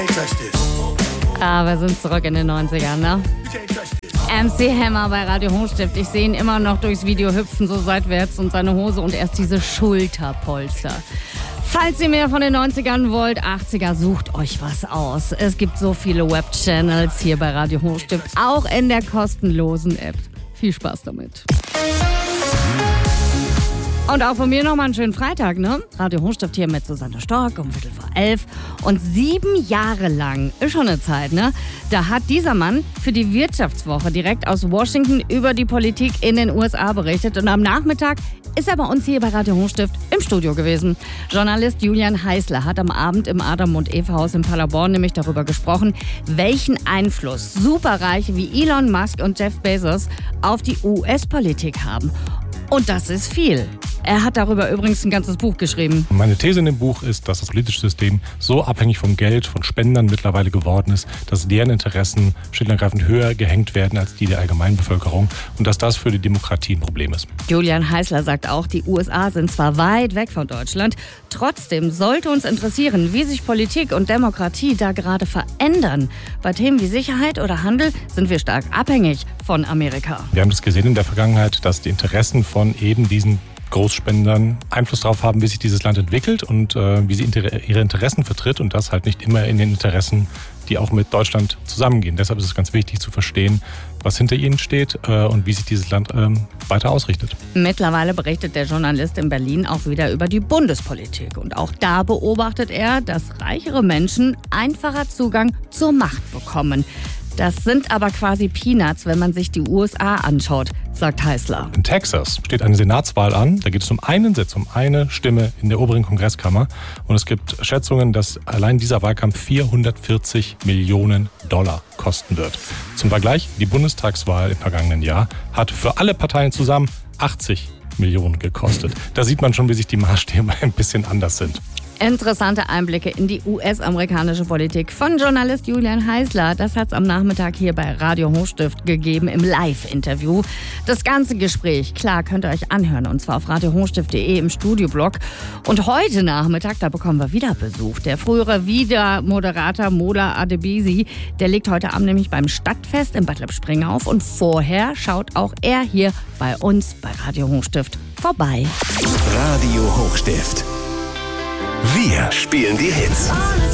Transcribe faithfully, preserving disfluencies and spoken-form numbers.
Ah, wir sind zurück in den neunzigern, ne? M C Hammer bei Radio Hochstift. Ich sehe ihn immer noch durchs Video hüpfen, so seitwärts und seine Hose und erst diese Schulterpolster. Falls ihr mehr von den neunzigern wollt, achtziger, sucht euch was aus. Es gibt so viele Web-Channels hier bei Radio Hochstift, auch in der kostenlosen App. Viel Spaß damit. Und auch von mir nochmal einen schönen Freitag, ne? Radio Hochstift hier mit Susanne Stork um Viertel vor elf. Und sieben Jahre lang, ist schon eine Zeit, ne? Da hat dieser Mann für die Wirtschaftswoche direkt aus Washington über die Politik in den U S A berichtet. Und am Nachmittag ist er bei uns hier bei Radio Hochstift im Studio gewesen. Journalist Julian Heißler hat am Abend im Adam und Eva Haus in Paderborn nämlich darüber gesprochen, welchen Einfluss Superreiche wie Elon Musk und Jeff Bezos auf die U S-Politik haben. Und das ist viel. Er hat darüber übrigens ein ganzes Buch geschrieben. Meine These in dem Buch ist, dass das politische System so abhängig vom Geld von Spendern mittlerweile geworden ist, dass deren Interessen schlicht und ergreifend höher gehängt werden als die der Allgemeinbevölkerung und dass das für die Demokratie ein Problem ist. Julian Heißler sagt auch, die U S A sind zwar weit weg von Deutschland, trotzdem sollte uns interessieren, wie sich Politik und Demokratie da gerade verändern. Bei Themen wie Sicherheit oder Handel sind wir stark abhängig von Amerika. Wir haben das gesehen in der Vergangenheit, dass die Interessen von eben diesen Großspendern Einfluss darauf haben, wie sich dieses Land entwickelt und äh, wie sie inter- ihre Interessen vertritt und das halt nicht immer in den Interessen, die auch mit Deutschland zusammengehen. Deshalb ist es ganz wichtig zu verstehen, was hinter ihnen steht äh, und wie sich dieses Land ähm, weiter ausrichtet. Mittlerweile berichtet der Journalist in Berlin auch wieder über die Bundespolitik. Und auch da beobachtet er, dass reichere Menschen einfacher Zugang zur Macht bekommen. Das sind aber quasi Peanuts, wenn man sich die U S A anschaut, sagt Heißler. In Texas steht eine Senatswahl an. Da geht es um einen Sitz, um eine Stimme in der oberen Kongresskammer. Und es gibt Schätzungen, dass allein dieser Wahlkampf vierhundertvierzig Millionen Dollar kosten wird. Zum Vergleich, die Bundestagswahl im vergangenen Jahr hat für alle Parteien zusammen achtzig Millionen gekostet. Da sieht man schon, wie sich die Maßstäbe ein bisschen anders sind. Interessante Einblicke in die U S-amerikanische Politik von Journalist Julian Heißler. Das hat es am Nachmittag hier bei Radio Hochstift gegeben im Live-Interview. Das ganze Gespräch, klar, könnt ihr euch anhören und zwar auf radio hochstift punkt de im Studioblog. Und heute Nachmittag, da bekommen wir wieder Besuch. Der frühere Wieder-Moderator Mola Adebisi, der legt heute Abend nämlich beim Stadtfest in Bad Lippspringe auf. Und vorher schaut auch er hier bei uns bei Radio Hochstift vorbei. Radio Hochstift. Wir spielen die Hits.